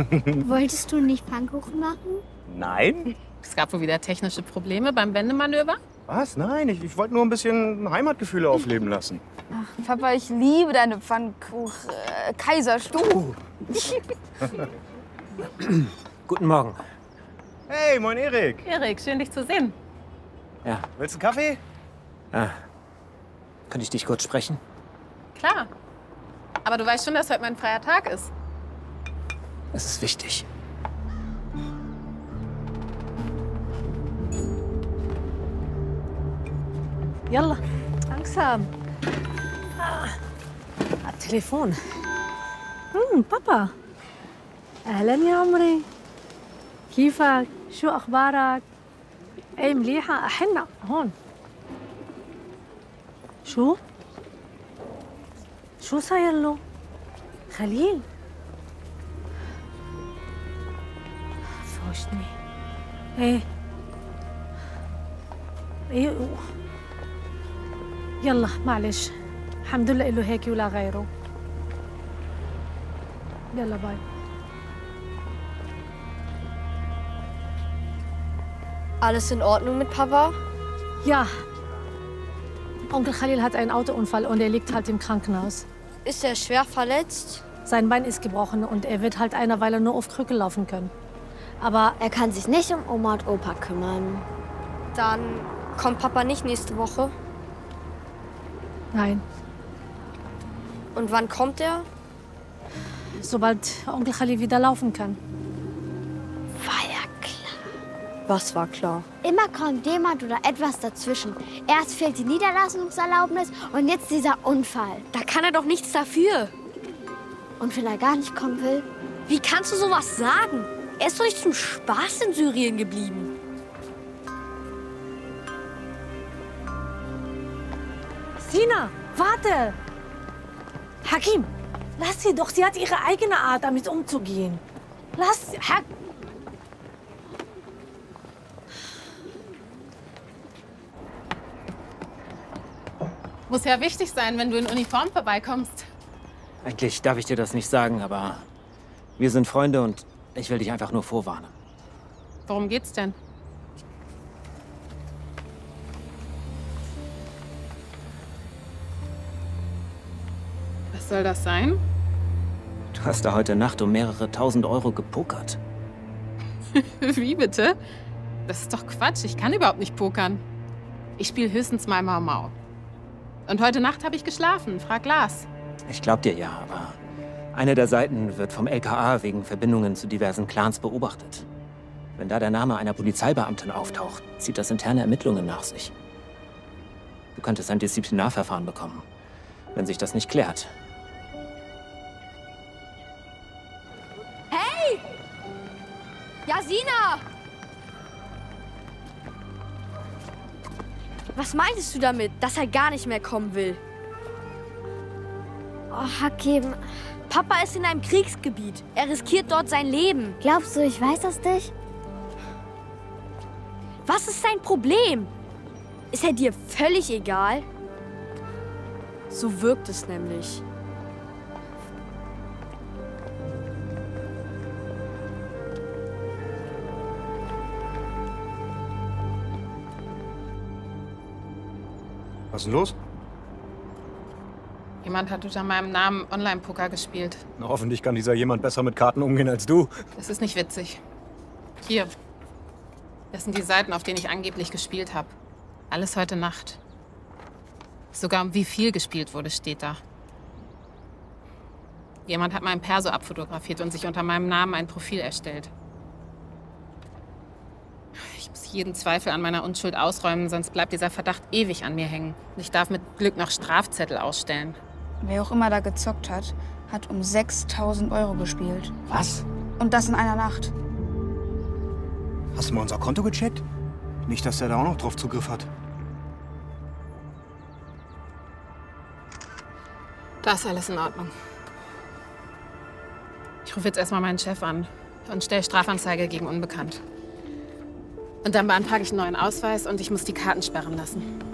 Wolltest du nicht Pfannkuchen machen? Nein. Es gab wohl wieder technische Probleme beim Wendemanöver. Was? Nein, ich wollte nur ein bisschen Heimatgefühle aufleben lassen. Ach, Papa, ich liebe deine Pfannkuchen. Kaiserstuhl. Guten Morgen. Hey, moin Erik. Erik, schön dich zu sehen. Ja. Willst du einen Kaffee? Ah. Könnte ich dich kurz sprechen? Klar. Aber du weißt schon, dass heute mein freier Tag ist. Es ist wichtig. يلا langsam. التليفون. بابا. أهلا يا عمري. كيفك؟ شو أخبارك؟ أي مليحة أحنا هون. شو صاير له؟ خليل. فوشني. ايه يلا معلش الحمد لله إله هيك ولا غيره. يلا باي. Alles in Ordnung mit Papa? Ja. Onkel Khalil hat einen Autounfall und er liegt halt im Krankenhaus. Ist er schwer verletzt? Sein Bein ist gebrochen und er wird halt eine Weile nur auf Krücken laufen können. Aber Er kann sich nicht um Oma und Opa kümmern. Dann kommt Papa nicht nächste Woche. nein, Und wann kommt er? sobald Onkel Khalil wieder laufen kann. War ja klar. Was war klar? Immer kommt jemand oder etwas dazwischen. Erst fehlt die Niederlassungserlaubnis und jetzt dieser Unfall. Da kann er doch nichts dafür. Und wenn er gar nicht kommen will? Wie kannst du sowas sagen? Er ist doch nicht zum Spaß in Syrien geblieben. Sina, warte! Hakim, lass sie doch. Sie hat ihre eigene Art, damit umzugehen. Lass... Muss ja wichtig sein, wenn du in Uniform vorbeikommst. Eigentlich darf ich dir das nicht sagen, aber wir sind Freunde und ich will dich einfach nur vorwarnen. Worum geht's denn? Was soll das sein? Du hast da heute Nacht um mehrere tausend Euro gepokert. Wie bitte? Das ist doch Quatsch. Ich kann überhaupt nicht pokern. Ich spiele höchstens mal Mau Mau. Und heute Nacht habe ich geschlafen. Frag Lars. Ich glaub dir ja, aber eine der Seiten wird vom LKA wegen Verbindungen zu diversen Clans beobachtet. Wenn da der Name einer Polizeibeamtin auftaucht, zieht das interne Ermittlungen nach sich. Du könntest ein Disziplinarverfahren bekommen, wenn sich das nicht klärt. Jasina! Was meintest du damit, dass er gar nicht mehr kommen will? Oh, Hakim, Papa ist in einem Kriegsgebiet. Er riskiert dort sein Leben. glaubst du, ich weiß das nicht? Was ist sein Problem? Ist er dir völlig egal? So wirkt es nämlich. Was ist denn los? Jemand hat unter meinem Namen Online-Poker gespielt. Na, hoffentlich kann dieser jemand besser mit Karten umgehen als du. Das ist nicht witzig. Hier. Das sind die Seiten, auf denen ich angeblich gespielt habe. Alles heute Nacht. Sogar um wie viel gespielt wurde, steht da. Jemand hat meinen Perso abfotografiert und sich unter meinem Namen ein Profil erstellt. Ich muss jeden Zweifel an meiner Unschuld ausräumen, sonst bleibt dieser Verdacht ewig an mir hängen. Ich darf mit Glück noch Strafzettel ausstellen. Wer auch immer da gezockt hat, hat um 6.000 Euro gespielt. Was? Und das in einer Nacht. Hast du mal unser Konto gecheckt? Nicht, dass der da auch noch drauf Zugriff hat. Da ist alles in Ordnung. Ich rufe jetzt erstmal meinen Chef an und stelle Strafanzeige gegen Unbekannt. Und dann beantrage ich einen neuen Ausweis und ich muss die Karten sperren lassen.